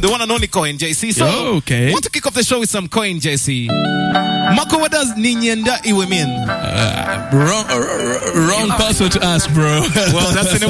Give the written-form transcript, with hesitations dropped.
the one and only Coin JC. So, okay. want to kick off the show with some Coin JC. Mako, what does Ninyenda Iwe mean? Wrong person to ask, bro. Well, that's the name